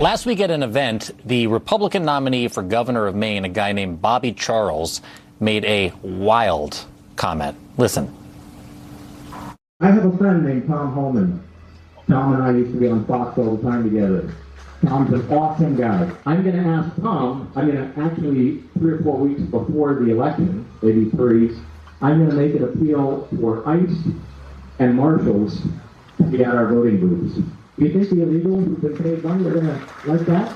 Last week at an event, the Republican nominee for governor of Maine, a guy named Bobby Charles, made a wild comment. Listen. I have a friend named Tom Homan. Tom and I used to be on Fox all the time together. Tom's an awesome guy. I'm going to ask Tom, actually 3 or 4 weeks before the election, maybe 3, I'm going to make an appeal for ICE and marshals to be at our voting booths. Do you think the illegals who've been paid money are going to like that?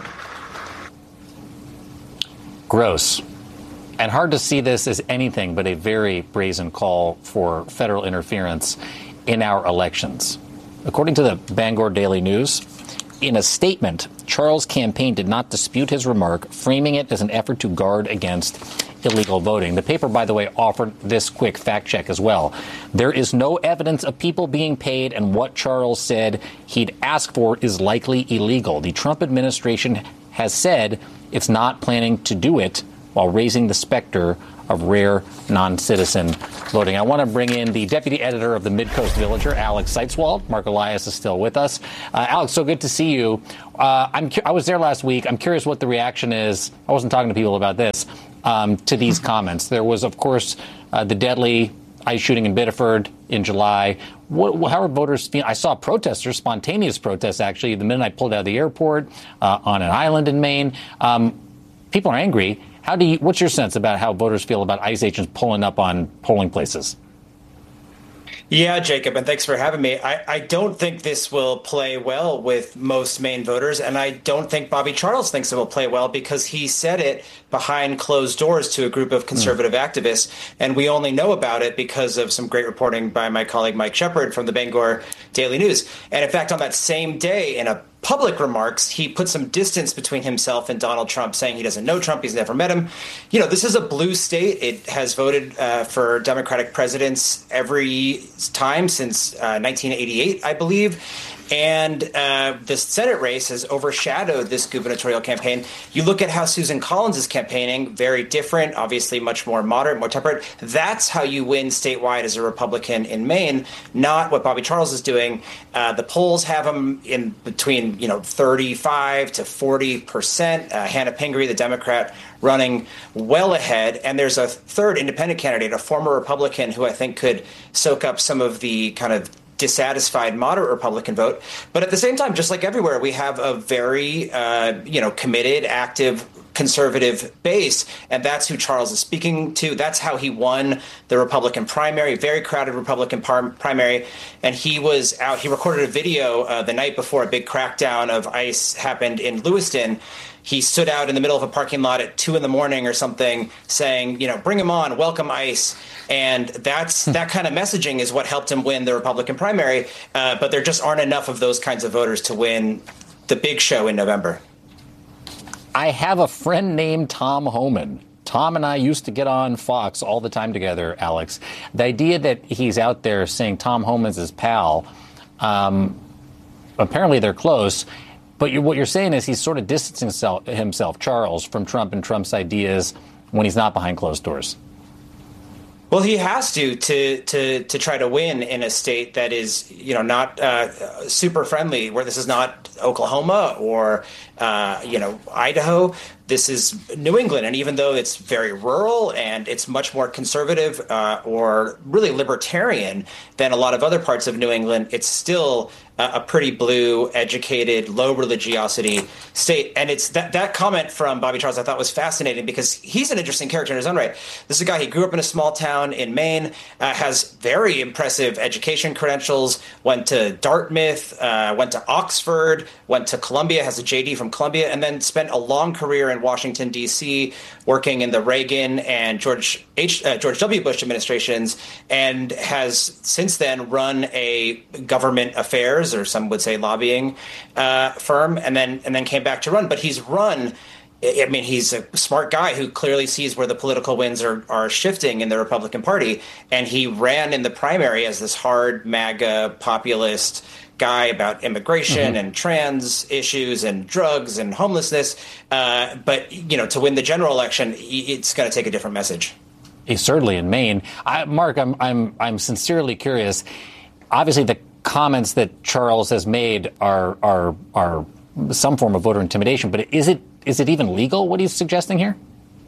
Gross. And hard to see this as anything but a very brazen call for federal interference in our elections. According to the Bangor Daily News, in a statement, Charles' campaign did not dispute his remark, framing it as an effort to guard against illegal voting. The paper, by the way, offered this quick fact check as well. There is no evidence of people being paid, and what Charles said he'd ask for is likely illegal. The Trump administration has said it's not planning to do it while raising the specter of rare non-citizen voting. I want to bring in the deputy editor of the Midcoast Villager, Alex Seitzwald. Mark Elias is still with us. Alex, so good to see you. I was there last week. I'm curious what the reaction is. I wasn't talking to people about this, to these comments. There was, of course, the deadly ICE shooting in Biddeford in July. How are voters feeling? I saw protesters, spontaneous protests, actually, the minute I pulled out of the airport on an island in Maine. People are angry. What's your sense about how voters feel about ICE agents pulling up on polling places? Yeah, Jacob, and thanks for having me. I don't think this will play well with most Maine voters, and I don't think Bobby Charles thinks it will play well because he said it behind closed doors to a group of conservative activists, and we only know about it because of some great reporting by my colleague Mike Shepard from the Bangor Daily News. And in fact, on that same day, in a public remarks, he put some distance between himself and Donald Trump, saying he doesn't know Trump, he's never met him. You know, this is a blue state. It has voted for Democratic presidents every time since 1988, I believe. And the Senate race has overshadowed this gubernatorial campaign. You look at how Susan Collins is campaigning, very different, obviously much more moderate, more temperate. That's how you win statewide as a Republican in Maine, not what Bobby Charles is doing. The polls have him in between, 35 to 40%. Hannah Pingree, the Democrat, running well ahead. And there's a third independent candidate, a former Republican, who I think could soak up some of the kind of dissatisfied moderate Republican vote. But at the same time, just like everywhere, we have a very, committed, active conservative base. And that's who Charles is speaking to. That's how he won the Republican primary, very crowded Republican primary. And he was out. He recorded a video the night before a big crackdown of ICE happened in Lewiston. He stood out in the middle of a parking lot at 2 a.m. or something saying, bring him on, welcome ICE. And that kind of messaging is what helped him win the Republican primary. But there just aren't enough of those kinds of voters to win the big show in November. I have a friend named Tom Homan. Tom and I used to get on Fox all the time together, Alex. The idea that he's out there saying Tom Homan's his pal, apparently they're close. But what you're saying is he's sort of distancing himself, Charles, from Trump and Trump's ideas when he's not behind closed doors. Well, he has to try to win in a state that is, not super friendly, where this is not Oklahoma or, Idaho. This is New England. And even though it's very rural and it's much more conservative or really libertarian than a lot of other parts of New England, it's still a pretty blue, educated, low religiosity state. And it's that comment from Bobby Charles I thought was fascinating because he's an interesting character in his own right. This is a guy, he grew up in a small town in Maine, has very impressive education credentials, went to Dartmouth, went to Oxford, went to Columbia, has a JD from Columbia, and then spent a long career in Washington, D.C., working in the Reagan and George W. Bush administrations, and has since then run a government affairs, or some would say lobbying firm, and then came back to run. But he's run. I mean, he's a smart guy who clearly sees where the political winds are shifting in the Republican Party, and he ran in the primary as this hard MAGA populist guy about immigration and trans issues and drugs and homelessness. But, to win the general election, it's going to take a different message. Certainly in Maine. Mark, I'm sincerely curious. Obviously, the comments that Charles has made are some form of voter intimidation. But is it even legal, what he's suggesting here?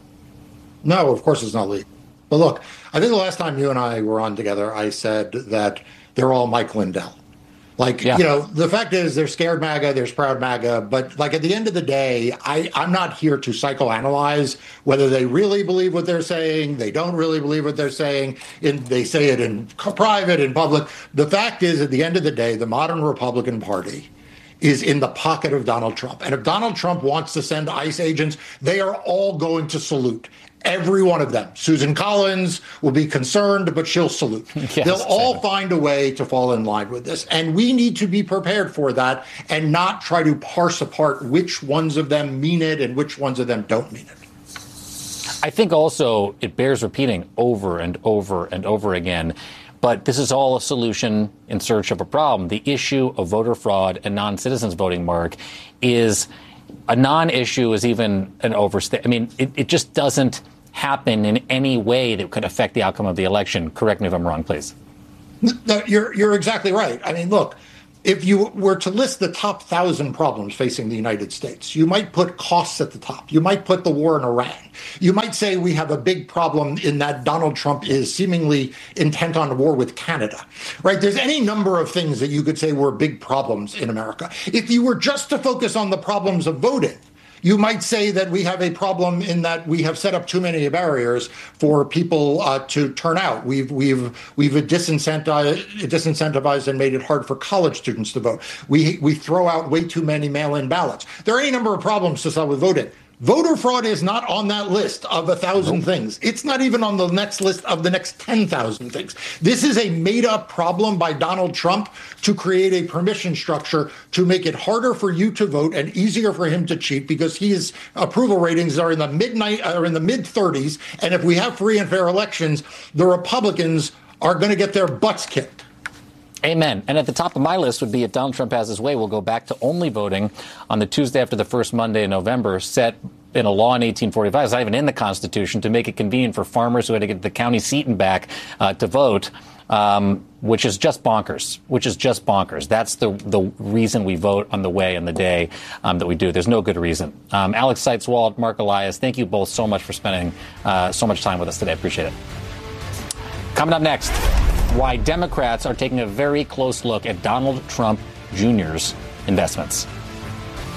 No, of course it's not legal. But look, I think the last time you and I were on together, I said that they're all Mike Lindell. Like, you know, the fact is there's scared MAGA, there's proud MAGA. But like at the end of the day, I'm not here to psychoanalyze whether they really believe what they're saying. They don't really believe what they're saying. They say it in private, in public. The fact is, at the end of the day, the modern Republican Party is in the pocket of Donald Trump. And if Donald Trump wants to send ICE agents, they are all going to salute. Every one of them. Susan Collins will be concerned, but she'll salute. Yes, they'll all find a way to fall in line with this. And we need to be prepared for that and not try to parse apart which ones of them mean it and which ones of them don't mean it. I think also it bears repeating over and over and over again. But this is all a solution in search of a problem. The issue of voter fraud and non-citizens voting, Mark, is a non-issue, is even an overstate. I mean, it just doesn't happen in any way that could affect the outcome of the election. Correct me if I'm wrong, please. No, you're exactly right. I mean, look, if you were to list the top 1,000 problems facing the United States, you might put costs at the top. You might put the war in Iran. You might say we have a big problem in that Donald Trump is seemingly intent on a war with Canada, right? There's any number of things that you could say were big problems in America. If you were just to focus on the problems of voting, you might say that we have a problem in that we have set up too many barriers for people to turn out. We've disincentivized and made it hard for college students to vote. We throw out way too many mail-in ballots. There are any number of problems to solve with voting. Voter fraud is not on that list of 1,000 things. It's not even on the next list of the next 10,000 things. This is a made-up problem by Donald Trump to create a permission structure to make it harder for you to vote and easier for him to cheat, because his approval ratings are in the mid-30s. And if we have free and fair elections, the Republicans are going to get their butts kicked. Amen. And at the top of my list would be, if Donald Trump has his way, we'll go back to only voting on the Tuesday after the first Monday in November, set in a law in 1845. It's not even in the Constitution, to make it convenient for farmers who had to get the county seat and back to vote, which is just bonkers. That's the reason we vote on the way and the day that we do. There's no good reason. Alex Seitz-Wald, Mark Elias, thank you both so much for spending so much time with us today. I appreciate it. Coming up next, why Democrats are taking a very close look at Donald Trump Jr.'s investments.